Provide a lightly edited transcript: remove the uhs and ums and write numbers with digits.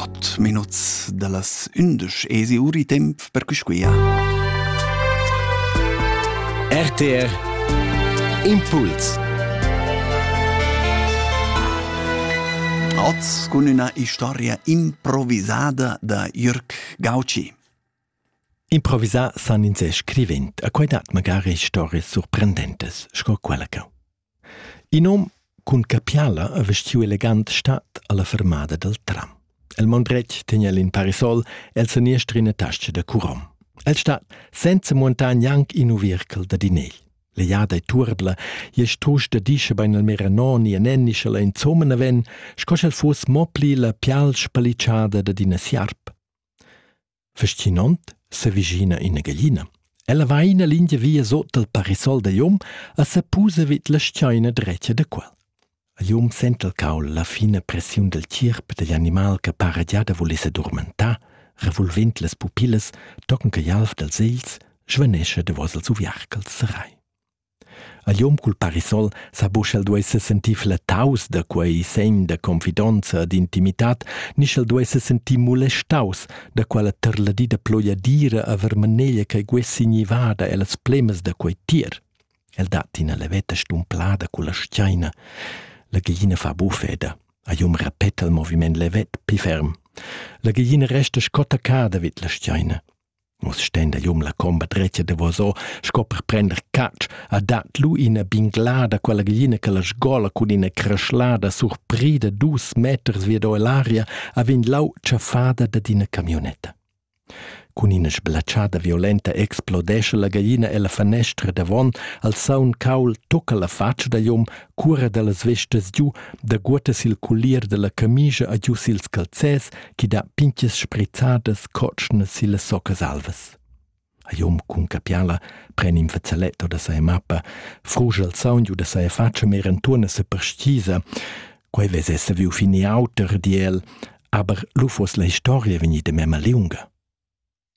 8 minuts dallas 11 esi uri temp per quisquia. RTR Impuls. Oz con una storia improvvisata da Jürg Gauci. Improvisar san in se scrivent, a quai dat magari stories sorprendentes, sco quella che. In om cun capiala a vestiu elegant stat alla fermada del tram. El mondrec tegna in parisol el se niestra in tasce de curom. El stat senza montagn anc in u virkel da dinegl. Le jada e turbla, je strusch da disce bain al meranoni e nennischela in zomena ven, scos el fus mopli la pial spaliciada da dina siarp. Fascinant se vigina in a gallina. Ella va in a linea via sotto il parisol da jom a se pusa vit la schiaina dreccia da quel. A jom sent il caul la fina pressiun del cirp degli animal che para già da volesse dormentar, revolvent las pupillas, tocken che jalf dels egls, svanesce da vos als uviarcals serai. A jom cul parisol sa buschel duesse sentif la taus da quei segn da confidenza ed intimitat, nischel duesse senti molestaus da quella terladida ploiadira a vermaneglia che guessi nivada e las plemes da quei tier. El dat in a levetta stumplada culla schiaina. La gallina fa bufeda. A jom rapeta il moviment levet pi ferm. La gallina resta scottacada vid la schiaina. Mus stenda jom la comba dreccia de voso, sco per prender catch, a dat lu ina binglada quella gallina che la sgola cun ina craschlada surprida 2 meters via do l'aria a vin lau ciafada da dina camionetta. Cun ina sblacciada violenta explodesce la gallina e la finestra davon, al saun caul tocca la faccia da jom, cura de las vestes giù, da guota sil culier de la camicia a giù sils calzès, chi da pinches sprizzadas cotschne sile soccas alves. A jom cun capiala pren in fazzaletto da saia mappa, fruge al saun giù da saia faccia merentuona se perstisa, quai ves esse viu fini auter di el, aber lu fos la historia venida mema lunga.